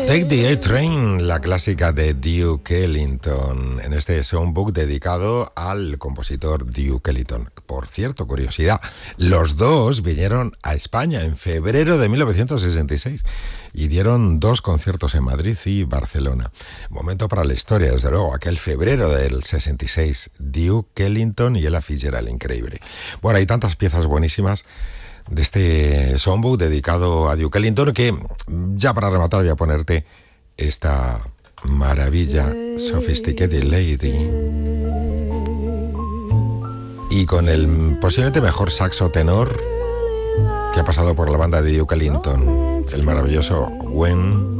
Take the A-Train, la clásica de Duke Ellington, en este songbook dedicado al compositor Duke Ellington. Por cierto, curiosidad, los dos vinieron a España en febrero de 1966 y dieron 2 conciertos en Madrid y Barcelona. Momento para la historia, desde luego, aquel febrero del 66, Duke Ellington y Ella Fitzgerald, increíble. Bueno, hay tantas piezas buenísimas de este songbook dedicado a Duke Ellington, que ya para rematar voy a ponerte esta maravilla, Sophisticated Lady, y con el posiblemente mejor saxo tenor que ha pasado por la banda de Duke Ellington, el maravilloso Gwen